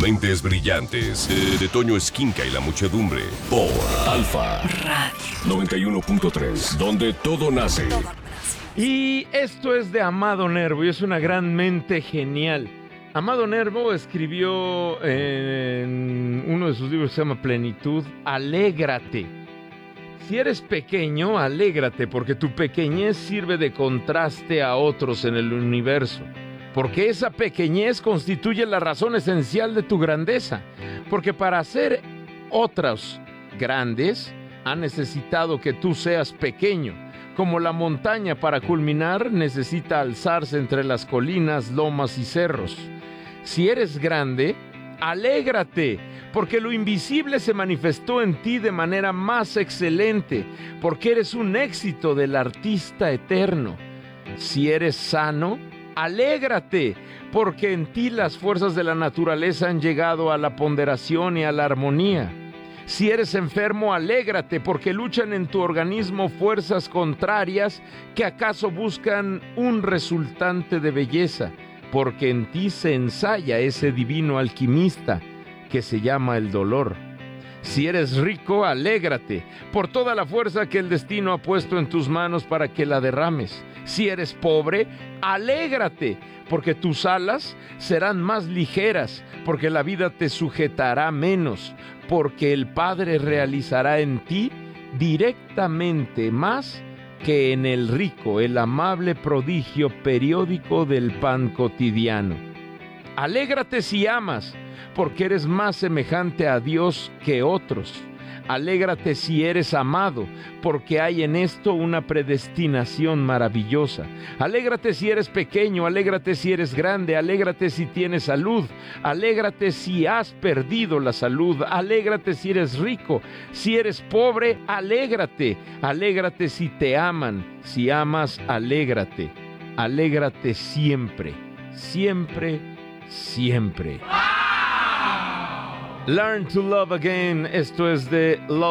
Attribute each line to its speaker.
Speaker 1: Mentes brillantes de Toño Esquinca y la muchedumbre por Alfa Radio 91.3, donde todo nace.
Speaker 2: Y esto es de Amado Nervo y es una gran mente genial. Amado Nervo escribió en uno de sus libros que se llama Plenitud: alégrate. Si eres pequeño, alégrate, porque tu pequeñez sirve de contraste a otros en el universo. Porque esa pequeñez constituye la razón esencial de tu grandeza. Porque para ser otros grandes, ha necesitado que tú seas pequeño. Como la montaña para culminar necesita alzarse entre las colinas, lomas y cerros. Si eres grande, alégrate, porque lo invisible se manifestó en ti de manera más excelente, porque eres un éxito del artista eterno. Si eres sano, alégrate, porque en ti las fuerzas de la naturaleza han llegado a la ponderación y a la armonía. Si eres enfermo, alégrate, porque luchan en tu organismo fuerzas contrarias que acaso buscan un resultante de belleza, porque en ti se ensaya ese divino alquimista que se llama el dolor. Si eres rico, alégrate por toda la fuerza que el destino ha puesto en tus manos para que la derrames. Si eres pobre, alégrate, porque tus alas serán más ligeras, porque la vida te sujetará menos, porque el Padre realizará en ti directamente más que en el rico el amable prodigio periódico del pan cotidiano. Alégrate si amas, porque eres más semejante a Dios que otros. Alégrate si eres amado, porque hay en esto una predestinación maravillosa. Alégrate si eres pequeño, alégrate si eres grande, alégrate si tienes salud, alégrate si has perdido la salud, alégrate si eres rico, si eres pobre, alégrate, alégrate si te aman, si amas, alégrate, alégrate siempre, siempre, siempre. Learn to Love Again, esto es de Love